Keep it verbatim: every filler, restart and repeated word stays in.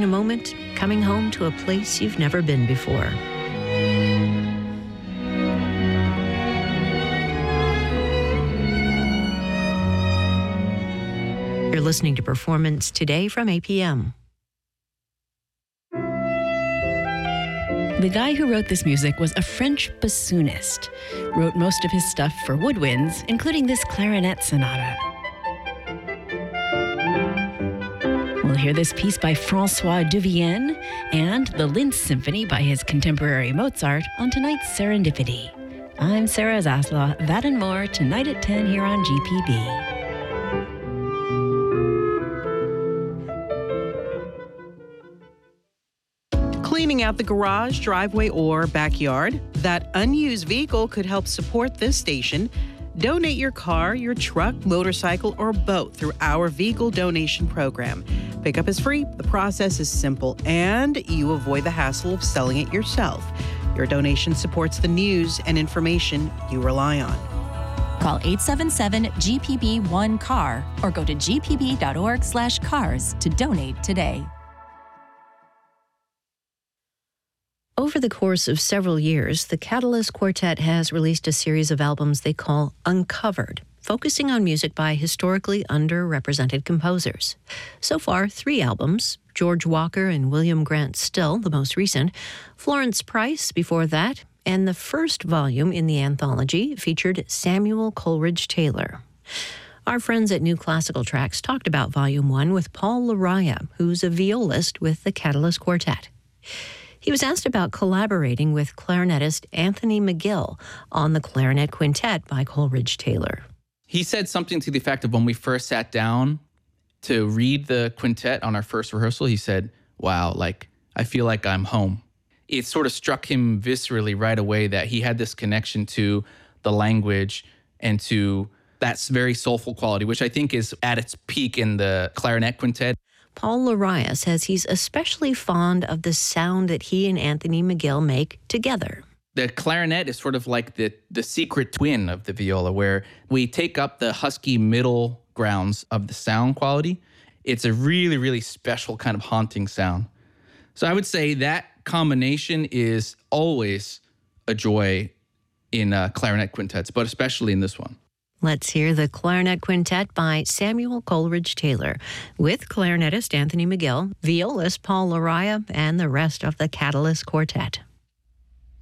a moment, coming home to a place you've never been before. You're listening to Performance Today from A P M. The guy who wrote this music was a French bassoonist. Wrote most of his stuff for woodwinds, including this clarinet sonata. We'll hear this piece by François Duvienne and the Linz Symphony by his contemporary Mozart on tonight's Serendipity. I'm Sarah Zaslaw. That and more tonight at ten here on G P B. Cleaning out the garage, driveway, or backyard? That unused vehicle could help support this station. Donate your car, your truck, motorcycle, or boat through our vehicle donation program. Pickup is free, the process is simple, and you avoid the hassle of selling it yourself. Your donation supports the news and information you rely on. Call eight seven seven G P B one C A R or go to g p b dot org slash cars to donate today. Over the course of several years, the Catalyst Quartet has released a series of albums they call Uncovered, focusing on music by historically underrepresented composers. So far, three albums, George Walker and William Grant Still, the most recent, Florence Price before that, and the first volume in the anthology featured Samuel Coleridge Taylor. Our friends at New Classical Tracks talked about Volume one with Paul Laraya, who's a violist with the Catalyst Quartet. He was asked about collaborating with clarinetist Anthony McGill on the Clarinet Quintet by Coleridge Taylor. He said something to the effect of when we first sat down to read the quintet on our first rehearsal, he said, wow, like, I feel like I'm home. It sort of struck him viscerally right away that he had this connection to the language and to that very soulful quality, which I think is at its peak in the Clarinet Quintet. Paul Laraya says he's especially fond of the sound that he and Anthony McGill make together. The clarinet is sort of like the, the secret twin of the viola, where we take up the husky middle grounds of the sound quality. It's a really, really special kind of haunting sound. So I would say that combination is always a joy in uh, clarinet quintets, but especially in this one. Let's hear the Clarinet Quintet by Samuel Coleridge Taylor with clarinetist Anthony McGill, violist Paul Laraya, and the rest of the Catalyst Quartet.